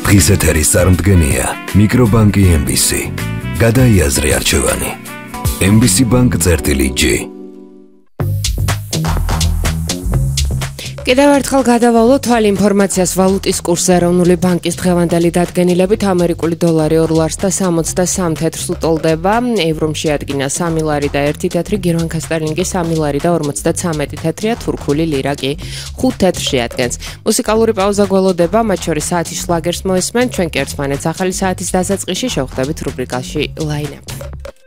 დღის ეთერის წარმდგენია მიკრობანკი MBC. გადაიაზრე არჩევანი. MBC bank.G. კიდევ ერთხელ გადავალოთ თვალ ინფორმაციას ვალუტის კურსზე. ეროვნული ბანკის დღევანდელი დადგენილებით ამერიკული დოლარი 2.63 თეთრს უტოლდება, ევრომ შეადგინა 3 ლარი და 1 თეთრი, გერმანკა სტერლინგი 3 ლარი და 53 თეთრია, თურქული ლირა კი 5 თეთრს შეადგენს. მუსიკალური პაუზა გველოდება, მათ შორის საათის შლაგერს მოესმენთ, ჩვენ კი ერთმანეთს ახალი საათის დასაწყისში შევხვდებით რუბრიკაში Line Up.